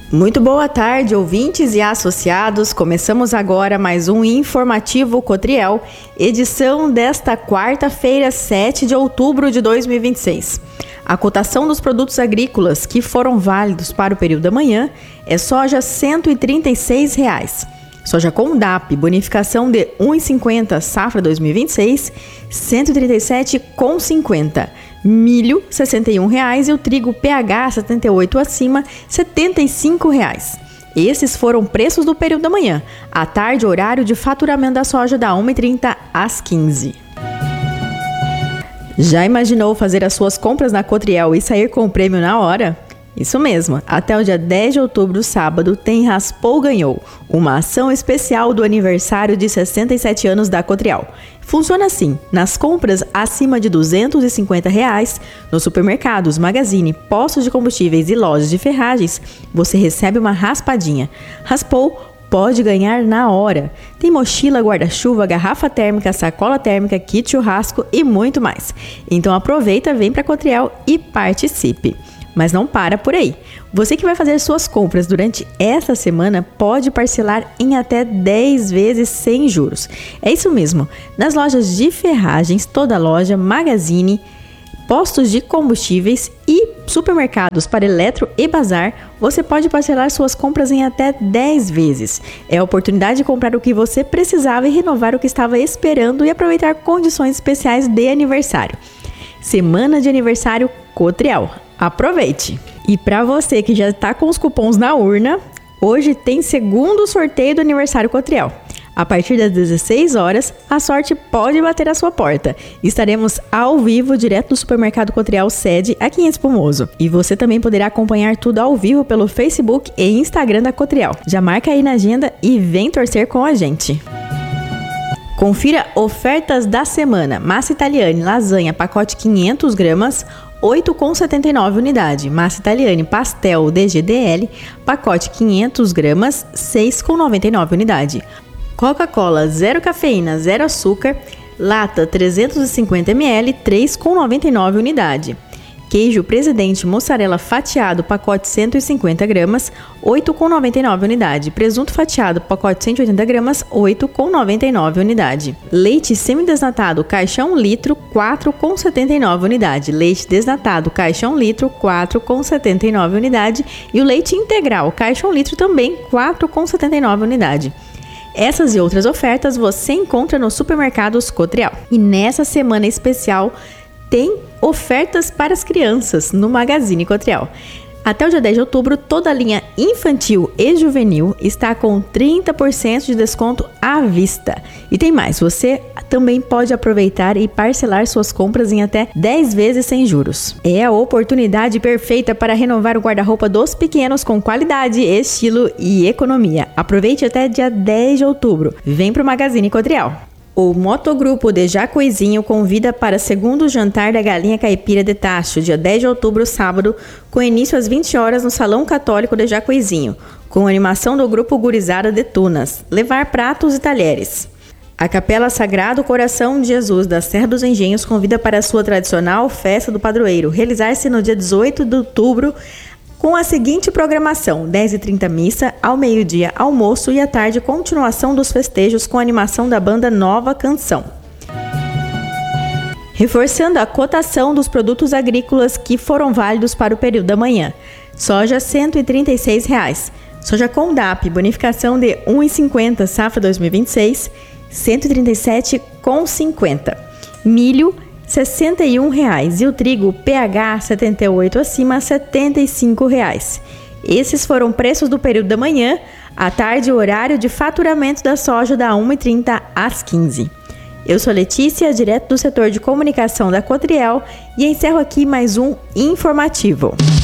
Muito boa tarde, ouvintes e associados. Começamos agora mais um Informativo Cotriel, edição desta quarta-feira, 7 de outubro de 2026. A cotação dos produtos agrícolas que foram válidos para o período da manhã é soja R$ 136. Soja com DAP, bonificação de 1,50, safra 2026, R$ 137,50. Milho, R$ 61 e o trigo PH 78 acima, R$ 75. Esses foram preços do período da manhã. À tarde, horário de faturamento da soja da 1h30 às 15h. Já imaginou fazer as suas compras na Cotriel e sair com o prêmio na hora? Isso mesmo, até o dia 10 de outubro, sábado, tem Raspou Ganhou, uma ação especial do aniversário de 67 anos da Cotriel. Funciona assim, nas compras acima de R$ 250, nos supermercados, magazine, postos de combustíveis e lojas de ferragens, você recebe uma raspadinha. Raspou, pode ganhar na hora. Tem mochila, guarda-chuva, garrafa térmica, sacola térmica, kit churrasco e muito mais. Então aproveita, vem para a Cotriel e participe. Mas não para por aí. Você que vai fazer suas compras durante essa semana pode parcelar em até 10 vezes sem juros. É isso mesmo. Nas lojas de ferragens, toda loja, magazine, postos de combustíveis e supermercados para eletro e bazar, você pode parcelar suas compras em até 10 vezes. É a oportunidade de comprar o que você precisava e renovar o que estava esperando e aproveitar condições especiais de aniversário. Semana de aniversário Cotriel. Aproveite! E para você que já está com os cupons na urna, hoje tem segundo sorteio do aniversário Cotriel. A partir das 16 horas, a sorte pode bater à sua porta. Estaremos ao vivo, direto do supermercado Cotriel sede aqui em Espumoso. E você também poderá acompanhar tudo ao vivo pelo Facebook e Instagram da Cotriel. Já marca aí na agenda e vem torcer com a gente. Confira ofertas da semana. Massa Italiane, lasanha, pacote 500 gramas, 8,79 unidade. Massa Italiane pastel DGDL, pacote 500 gramas, 6,99 unidade. Coca-Cola zero cafeína, zero açúcar, lata 350 ml, 3,99 unidade. Queijo Presidente mussarela fatiado, pacote 150 gramas, 8,99 unidade. Presunto fatiado, pacote 180 gramas, 8,99 unidade. Leite semidesnatado, caixa 1 litro, 4,79 unidade. Leite desnatado, caixa 1 litro, 4,79 unidade. E o leite integral, caixa 1 litro também, 4,79 unidade. Essas e outras ofertas você encontra nos supermercados Cotriel. E nessa semana especial, tem ofertas para as crianças no Magazine Cotriel. Até o dia 10 de outubro, toda a linha infantil e juvenil está com 30% de desconto à vista. E tem mais, você também pode aproveitar e parcelar suas compras em até 10 vezes sem juros. É a oportunidade perfeita para renovar o guarda-roupa dos pequenos com qualidade, estilo e economia. Aproveite até dia 10 de outubro. Vem para o Magazine Cotriel. O Motogrupo de Jacuizinho convida para segundo jantar da Galinha Caipira de Tacho, dia 10 de outubro, sábado, com início às 20 horas no Salão Católico de Jacuizinho, com animação do grupo Gurizada de Tunas, levar pratos e talheres. A Capela Sagrado Coração de Jesus da Serra dos Engenhos convida para a sua tradicional Festa do Padroeiro, realizar-se no dia 18 de outubro, com a seguinte programação: 10h30 missa, ao meio-dia almoço e à tarde continuação dos festejos com a animação da banda Nova Canção. Reforçando a cotação dos produtos agrícolas que foram válidos para o período da manhã. Soja R$ 136. Soja com DAP, bonificação de 1,50, safra 2026, R$ 137,50. Milho R$ 61 e o trigo PH 78 acima, R$ 75. Esses foram preços do período da manhã. À tarde, horário de faturamento da soja da 1h30 às 15h. Eu sou Letícia, direto do setor de comunicação da Cotriel, e encerro aqui mais um Informativo.